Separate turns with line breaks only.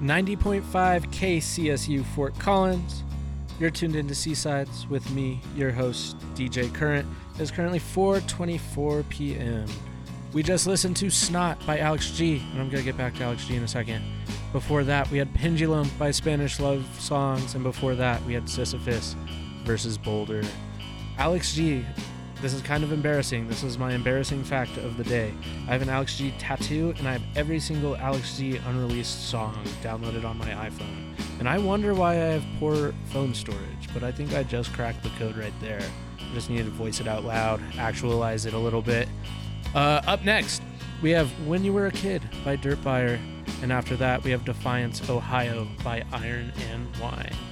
90.5 KCSU Fort Collins. You're tuned into Seasides with me, your host, DJ Current. It's currently 4:24 p.m. We just listened to Snot by Alex G, and I'm going to get back to Alex G in a second. Before that, we had Pendulum by Spanish Love Songs, and before that, we had Sisyphus versus Boulder. Alex G, this is kind of embarrassing. This is my embarrassing fact of the day. I have an Alex G tattoo, and I have every single Alex G unreleased song downloaded on my iPhone. And I wonder why I have poor phone storage, but I think I just cracked the code right there. I just needed to voice it out loud, actualize it a little bit. Up next, we have When You Were a Kid by Dirtbuyer, and after that, we have Defiance, Ohio by Iron and Wine.